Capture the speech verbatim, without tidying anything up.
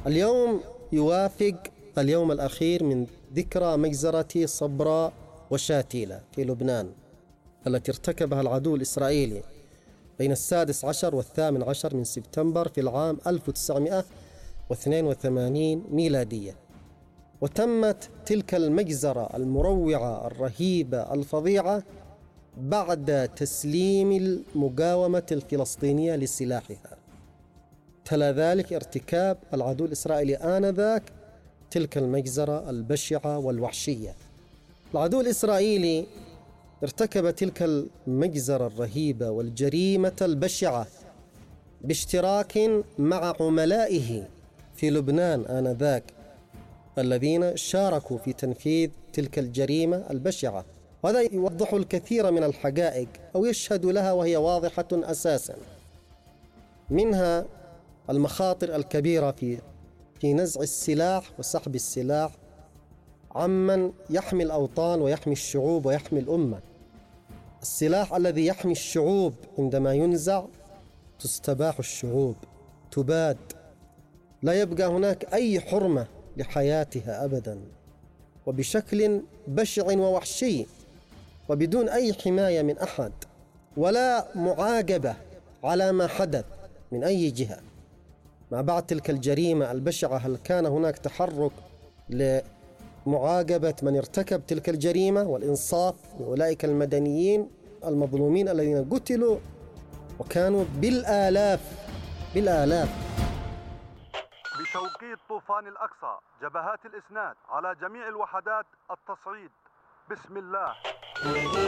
اليوم يوافق اليوم الأخير من ذكرى مجزرة صبرا وشاتيلة في لبنان التي ارتكبها العدو الإسرائيلي بين السادس عشر والثامن عشر من سبتمبر في العام ألف وتسعمائة واثنين وثمانين ميلادية. وتمت تلك المجزرة المروعة الرهيبة الفظيعة بعد تسليم المقاومة الفلسطينية لسلاحها. تلا ذلك ارتكاب العدو الإسرائيلي آنذاك تلك المجزرة البشعة والوحشية. العدو الإسرائيلي ارتكب تلك المجزرة الرهيبة والجريمة البشعة باشتراك مع عملائه في لبنان آنذاك الذين شاركوا في تنفيذ تلك الجريمة البشعة. وهذا يوضح الكثير من الحقائق أو يشهد لها وهي واضحة أساسا، منها المخاطر الكبيرة في في نزع السلاح وسحب السلاح عمن يحمي الأوطان ويحمي الشعوب ويحمي الأمة. السلاح الذي يحمي الشعوب عندما ينزع تستباح الشعوب، تباد، لا يبقى هناك أي حرمة لحياتها أبدا، وبشكل بشع ووحشي وبدون أي حماية من أحد ولا معاقبة على ما حدث من أي جهة. مع بعد تلك الجريمة البشعة هل كان هناك تحرك لمعاقبة من ارتكب تلك الجريمة والإنصاف لأولئك المدنيين المظلومين الذين قتلوا وكانوا بالآلاف بالآلاف؟ بتوقيت طوفان الأقصى جبهات الإسناد على جميع الوحدات التصعيد. بسم الله.